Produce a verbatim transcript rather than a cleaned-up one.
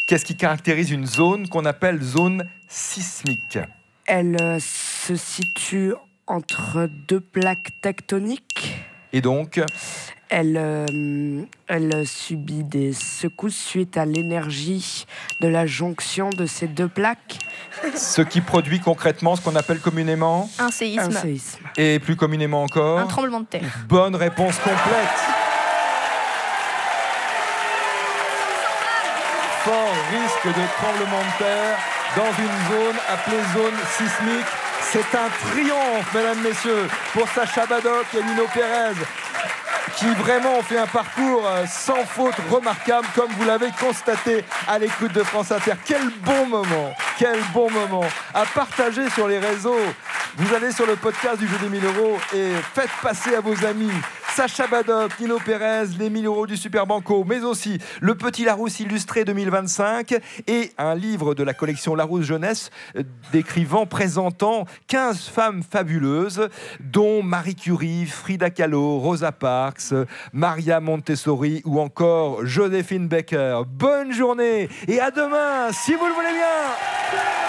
Qu'est-ce qui caractérise une zone qu'on appelle zone sismique ? Elle euh, se situe entre deux plaques tectoniques. Et donc ? Elle, euh, elle subit des secousses suite à l'énergie de la jonction de ces deux plaques. Ce qui produit concrètement ce qu'on appelle communément ? Un séisme. Un séisme. Et plus communément encore ? Un tremblement de terre. Bonne réponse complète. Fort risque de tremblement de terre dans une zone appelée zone sismique. C'est un triomphe, mesdames, messieurs, pour Sacha Badoc et Nino Pérez, qui vraiment ont fait un parcours sans faute remarquable, comme vous l'avez constaté à l'écoute de France Inter. Quel bon moment, quel bon moment à partager sur les réseaux. Vous allez sur le podcast du jeu des mille euros et faites passer à vos amis Sacha Badoc, Nino Pérez, les mille euros du Super Banco, mais aussi le Petit Larousse illustré deux mille vingt-cinq et un livre de la collection Larousse Jeunesse décrivant, présentant quinze femmes fabuleuses, dont Marie Curie, Frida Kahlo, Rosa Parks, Maria Montessori ou encore Joséphine Baker. Bonne journée et à demain, si vous le voulez bien.